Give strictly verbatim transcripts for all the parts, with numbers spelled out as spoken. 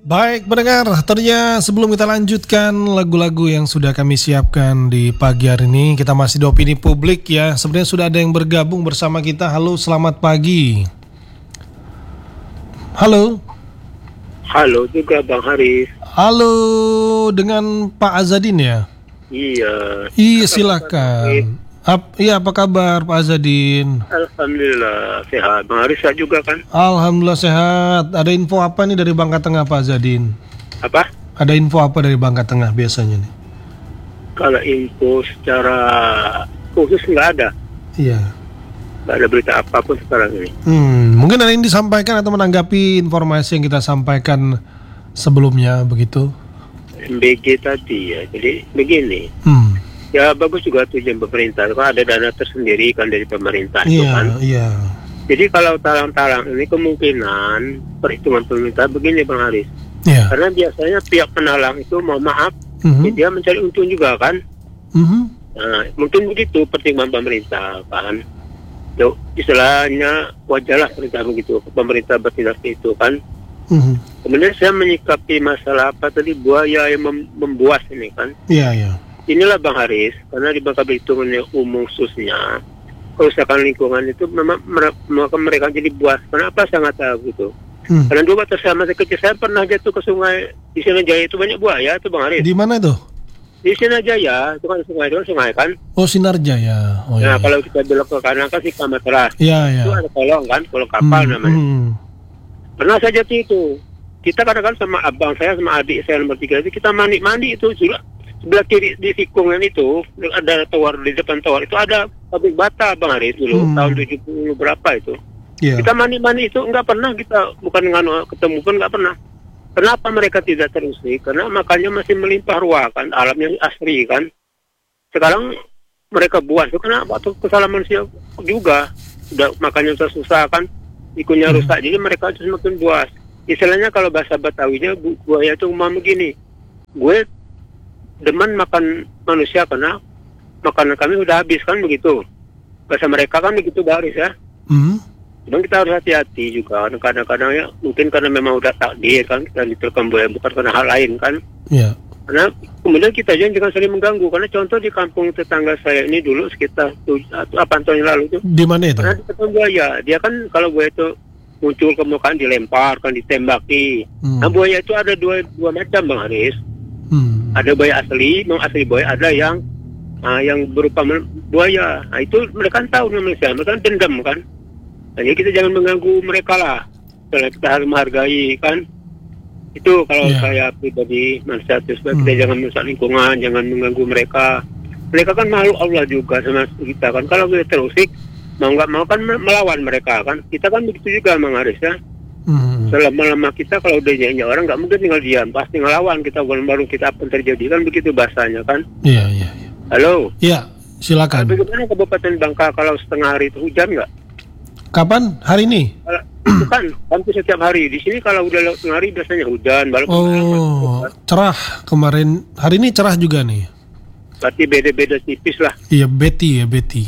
Baik pendengar, tentunya sebelum kita lanjutkan lagu-lagu yang sudah kami siapkan di pagi hari ini, kita masih di opini publik ya. Sebenarnya sudah ada yang bergabung bersama kita. Halo, selamat pagi. Halo. Halo juga Bang Haris. Halo, dengan Pak Azadin ya? Iya. Iya, silakan. Ap, iya, apa kabar Pak Azadin? Alhamdulillah sehat. Bang Haris sehat juga kan? Alhamdulillah sehat. Ada info apa nih dari Bangka Tengah Pak Azadin? Apa? Ada info apa dari Bangka Tengah biasanya nih? Kalau info secara khusus nggak ada. Iya. Nggak ada berita apapun sekarang ini. Hmm, mungkin ada yang disampaikan atau menanggapi informasi yang kita sampaikan sebelumnya begitu? M B G tadi ya. Jadi begini. Hmm. Ya bagus juga tujuan pemerintah. Kan ada dana tersendiri kan dari pemerintah itu Iya, kan. iya. Jadi kalau talang-talang ini kemungkinan perhitungan pemerintah begini Bang Haris. Iya. Karena biasanya pihak penalang itu mau maaf, Mhm. dia mencari untung juga kan. Mhm. Nah, mungkin begitu pertimbangan pemerintah kan. Yo, istilahnya wajarlah perintah begitu, pemerintah bertindak itu kan. Mhm. Kemudian saya menyikapi masalah apa tadi buaya yang mem- membuas ini kan. Iya, iya. Inilah Bang Haris, karena di Bangka Belitung ini umum khususnya kerusakan lingkungan itu memang mere- maka mereka jadi buas. Kenapa saya nggak tahu gitu? Hmm. Karena dulu waktu saya masih kecil saya pernah jatuh ke sungai di Sinajaya itu banyak buaya itu Bang Haris. Di mana itu? Di Sinajaya itu kan sungai itu kan sungai kan. Oh, Sinarjaya. Oh, Nah iya. kalau kita belok ke kanan kan si Kamatras. Iya, iya. Itu ada kolong kan, kolong kapal Hmm, namanya. hmm. Pernah saya jatuh itu. Kita kadang-kadang sama abang saya sama adik saya nomor tiga itu kita mandi-mandi itu sudah sebelah kiri di tikungan itu ada tower di depan tower itu ada pabrik bata Bang Haris dulu Hmm. tahun tujuh puluh berapa itu. Iya. Kita mandi-mandi itu nggak pernah kita bukan dengan ketemu pun nggak pernah. Kenapa mereka tidak terusik? Karena makanya masih melimpah ruah kan alamnya asri kan. Sekarang mereka buat itu karena waktu kesalahan manusia juga udah makanya sudah susah kan ikunnya Hmm. rusak jadi mereka itu semakin buas. Istilahnya kalau bahasa Betawinya bu- buaya itu mau begini. Gue demen makan manusia karena makanan kami udah habis kan begitu. Bahasa mereka kan begitu Baris ya. Hmm. Cuma kita harus hati-hati juga. Kadang-kadang ya mungkin karena memang udah takdir kan kita diterkam buaya bukan karena hal lain kan. Iya. Karena kemudian kita jangan jangan saling mengganggu. Karena contoh di kampung tetangga saya ini dulu sekitar tujuh atau delapan tahun yang lalu itu. Di mana itu? Karena ketemu buaya. Dia kan kalau buaya itu muncul ke permukaan dilempar kan ditembaki. Hmm. Nah buaya itu ada dua dua macam Bang Haris. Hmm. Ada buaya asli, memang asli buaya, ada yang uh, yang berupa buaya. Nah, itu mereka kan tahu Indonesia, mereka kan dendam kan. Nah, jadi kita jangan mengganggu mereka lah. Kalau kita harus menghargai kan. Itu kalau Yeah. saya pribadi manusia itu supaya Hmm. kita jangan merusak lingkungan, jangan mengganggu mereka. Mereka kan makhluk Allah juga sama kita kan. Kalau kita terusik, mau nggak mau kan melawan mereka kan. Kita kan begitu juga Mang Haris ya. Hmm. Selama-lama kita kalau udah nyanyi orang nggak mungkin tinggal diam, pasti ngelawan kita baru kita apa yang terjadi kan begitu bahasanya kan. Iya, iya, iya. Halo. Iya, silakan. Bagaimana Kabupaten Bangka kalau setengah hari itu hujan nggak? Kapan? Hari ini? Kalau itu kan hampir setiap hari. Di sini kalau udah lewat setengah hari biasanya hujan. Walaupun Oh, cerah kemarin. Hari ini cerah juga nih. berarti beda-beda tipis lah. Iya, Betty ya, Betty.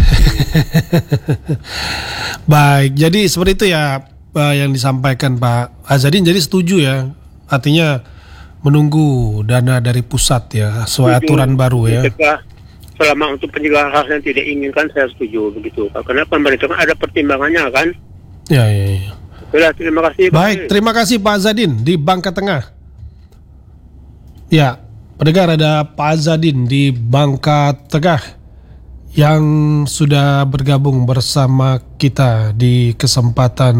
Baik, jadi seperti itu ya Pak, yang disampaikan Pak Azadin. Jadi setuju ya, artinya menunggu dana dari pusat ya, sesuai Setuju. aturan baru ya. Mencegah, selama untuk pencegahan hal yang tidak inginkan saya setuju begitu. Karena pemerintah kan ada pertimbangannya kan. Ya, ya, ya. Oke, terima kasih. Baik, terima kasih Pak Azadin di Bangka Tengah. Ya, pendengar, ada Pak Azadin di Bangka Tengah yang sudah bergabung bersama kita di kesempatan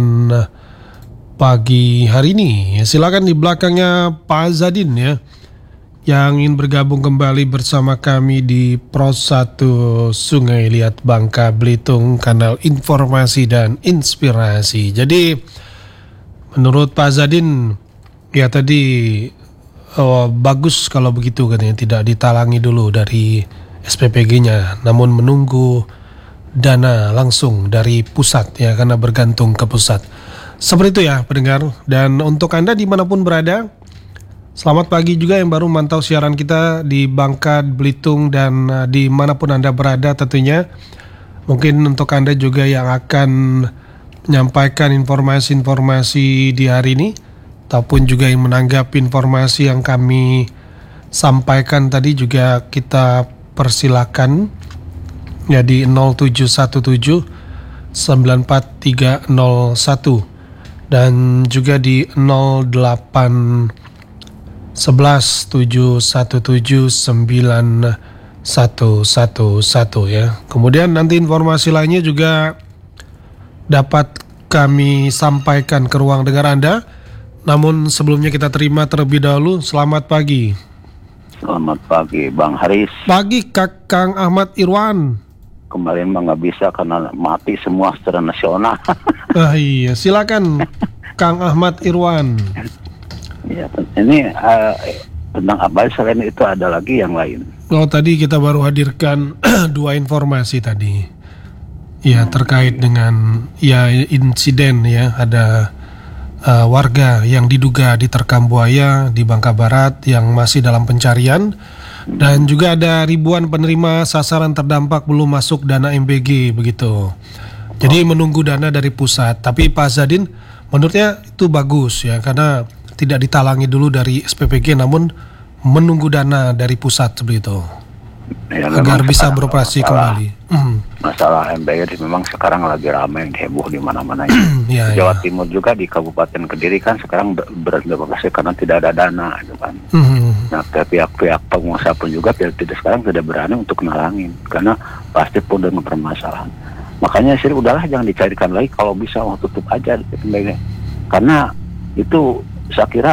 pagi hari ini. Silakan di belakangnya Pak Azadin ya, yang ingin bergabung kembali bersama kami di Pro satu Sungai Liat Bangka Belitung, kanal informasi dan inspirasi. Jadi menurut Pak Azadin ya tadi, oh, bagus kalau begitu katanya, tidak ditalangi dulu dari S P P G-nya, namun menunggu dana langsung dari pusat ya, karena bergantung ke pusat. Seperti itu ya pendengar. Dan untuk Anda dimanapun berada, selamat pagi juga yang baru memantau siaran kita di Bangka Belitung dan uh, dimanapun Anda berada tentunya. Mungkin untuk Anda juga yang akan menyampaikan informasi-informasi di hari ini, ataupun juga yang menanggapi informasi yang kami sampaikan tadi juga kita persilakan ya di nol tujuh satu tujuh sembilan empat tiga nol satu dan juga di nol delapan sebelas tujuh satu tujuh sembilan satu satu satu ya. Kemudian nanti informasi lainnya juga dapat kami sampaikan ke ruang dengar Anda. Namun sebelumnya kita terima terlebih dahulu. Selamat pagi. Selamat pagi Bang Haris. Pagi Kang Ahmad Irwan. Kemarin Bang nggak bisa karena mati semua secara nasional. Ah iya, silakan Kang Ahmad Irwan. Ya, ini uh, tentang apa selain itu ada lagi yang lain. Oh tadi kita baru hadirkan dua informasi tadi. Ya terkait dengan ya insiden ya ada uh, warga yang diduga diterkam buaya di Bangka Barat yang masih dalam pencarian dan juga ada ribuan penerima sasaran terdampak belum masuk dana M B G begitu. Jadi menunggu dana dari pusat. Tapi Pak Zadin menurutnya itu bagus ya karena tidak ditalangi dulu dari S P P G namun menunggu dana dari pusat seperti itu. Ya, agar bisa beroperasi masalah, kembali. Mm. Masalah M B G memang sekarang lagi ramai heboh di mana-mana. ya, Jawa ya. Timur juga di Kabupaten Kediri kan sekarang berhenti beroperasi karena tidak ada dana, gitu kan. Mm. Nah, pihak-pihak pengusaha pun juga tidak sekarang tidak berani untuk nalangin karena pasti pun dengan permasalahan. Makanya sih udahlah jangan dicarikan lagi, kalau bisa mau tutup aja M B G. Karena itu saya kira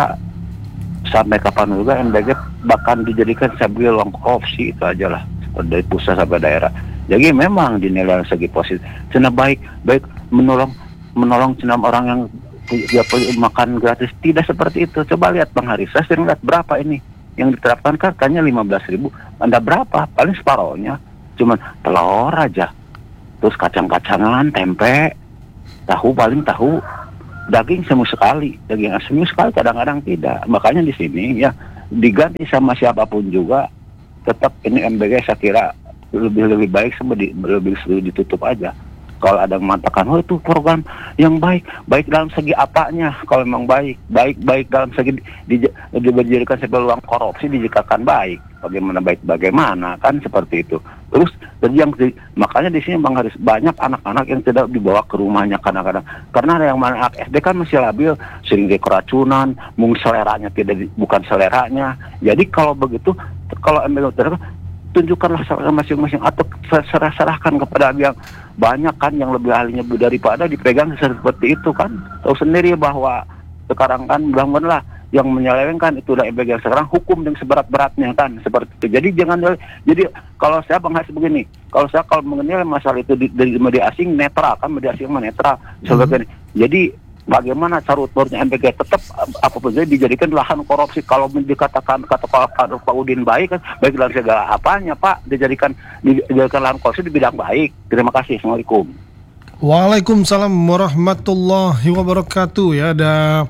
sampai kapan juga M B G bahkan dijadikan sebagai ruang korupsi itu aja lah dari pusat sampai daerah. Jadi memang dinilai segi positif. Cina baik baik menolong menolong cina orang yang ya, makan gratis, tidak seperti itu. Coba lihat Bang Haris, saya sering lihat berapa ini yang diterapkan katanya lima belas ribu. Anda berapa? Paling separohnya. Cuman telur aja. Terus kacang-kacangan, tempe, tahu paling tahu. Daging semua sekali, daging semua sekali kadang-kadang tidak. Makanya di sini ya diganti sama siapapun juga, tetap ini M B G saya kira lebih lebih baik sama di, lebih ditutup aja. Kalau ada yang mengatakan oh itu program yang baik, baik dalam segi apanya? Kalau memang baik, baik baik dalam segi di, di, dijadikan sebagai ruang korupsi dijadikan baik. Bagaimana baik bagaimana kan seperti itu. Terus dan yang makanya di sini Bang Haris banyak anak-anak yang tidak dibawa ke rumahnya kadang-kadang karena ada yang mana S D kan masih labil, sering dia keracunan, mungkin seleranya tidak bukan seleranya. Jadi kalau begitu kalau M B G tunjukkanlah masing-masing atau serah-serahkan kepada yang banyak kan yang lebih ahlinya daripada dipegang seperti itu kan. Tahu sendiri bahwa sekarang kan mudah-mudahan yang menyelewengkan itu udah M B G sekarang hukum yang seberat-beratnya kan seperti itu. Jadi jangan jadi kalau saya Bang Haris begini, kalau saya kalau mengenai masalah itu di, dari media asing netral kan media asing mana netral sebagainya. Hmm. Jadi bagaimana cara uturnya M B G tetap apapun jadi dijadikan lahan korupsi. Kalau dikatakan kata Pak, Pak Udin baik kan baik dalam segala apanya Pak dijadikan dijadikan lahan korupsi di bidang baik. Terima kasih. Assalamualaikum. Waalaikumsalam warahmatullahi wabarakatuh. Ya ada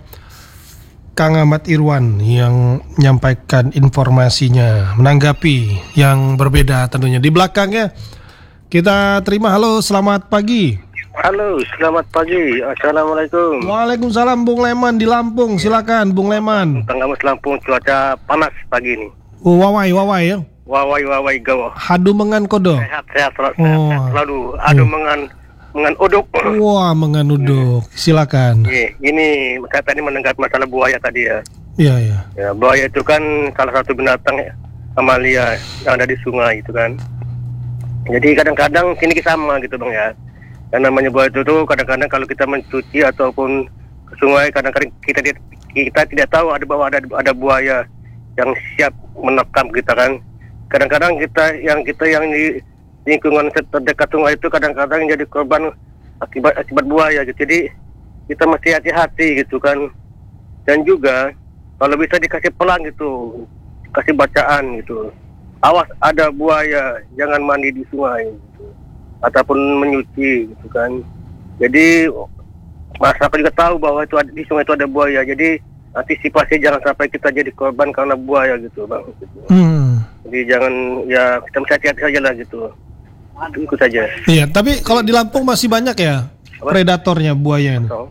Kang Ahmad Irwan yang menyampaikan informasinya menanggapi yang berbeda tentunya. Di belakangnya kita terima halo selamat pagi. Halo, selamat pagi. Assalamualaikum. Waalaikumsalam Bung Leman di Lampung. Silakan Bung Leman. Tanggamus Lampung cuaca panas pagi ini. Oh, wawai wawai ya. Wawai wawai gawa. Hadu mengan kodo. Sehat sehat selalu. Oh. Sehat selalu. Adu hmm. mengan mengan uduk. Wah, mengan uduk. Silakan. Iya, ini saya tadi mendengar masalah buaya tadi ya. Iya, iya. Ya, buaya itu kan salah satu binatang ya, mamalia yang ada di sungai itu kan. Jadi kadang-kadang sini sama gitu Bang ya. Yang namanya buaya itu tuh kadang-kadang kalau kita mencuci ataupun ke sungai kadang-kadang kita kita tidak tahu ada bahwa ada ada buaya yang siap menerkam kita kan. Kadang-kadang kita yang kita yang di lingkungan terdekat sungai itu kadang-kadang jadi korban akibat akibat buaya gitu. Jadi kita mesti hati-hati gitu kan. Dan juga kalau bisa dikasih pelan gitu, kasih bacaan gitu. Awas ada buaya, jangan mandi di sungai gitu. Ataupun menyuci gitu kan. Jadi masyarakat juga tahu bahwa itu ada, di sungai itu ada buaya. Jadi antisipasi jangan sampai kita jadi korban karena buaya gitu Bang. Gitu. Hmm. Jadi jangan ya kita mesti hati-hati saja lah gitu. Ikut saja. Iya, tapi kalau di Lampung masih banyak ya apa? Predatornya buaya ini. So.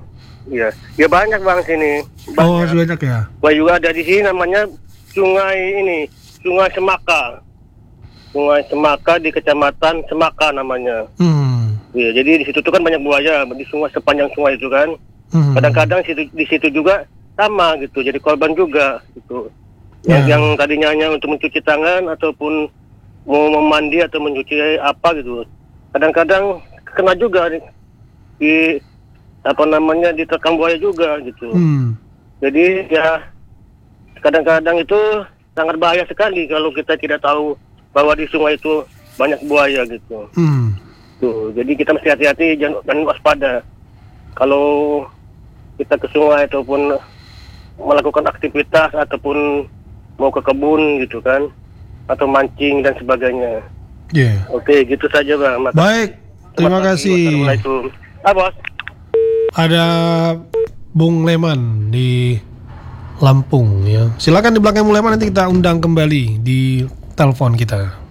Iya, ya banyak bang sini. Oh, Banyak. banyak ya. Gua juga ada di sini namanya Sungai ini, Sungai Semaka. Sungai Semaka di Kecamatan Semaka namanya. Hmm. Iya, jadi di situ tuh kan banyak buaya di sungai sepanjang sungai itu kan. Hmm. Kadang-kadang situ, di situ juga sama gitu, jadi korban juga gitu. Yang, Ya. yang tadinya hanya untuk mencuci tangan ataupun mau memandi atau mencuci apa gitu. Kadang-kadang kena juga di, di apa namanya diterkam buaya juga gitu. Hmm. Jadi ya kadang-kadang itu sangat bahaya sekali kalau kita tidak tahu bahwa di sungai itu banyak buaya gitu. Hmm. Tuh, jadi kita mesti hati-hati jangan dan waspada. Kalau kita ke sungai ataupun melakukan aktivitas ataupun mau ke kebun gitu kan, atau mancing dan sebagainya. Ya. Oke, gitu saja bang. Makasih. Baik, terima Selamat pagi. kasih. Wassalamualaikum. Ah bos. Ada Bung Leman di Lampung ya. Silakan di belakang Bung Leman, nanti kita undang kembali di telepon kita.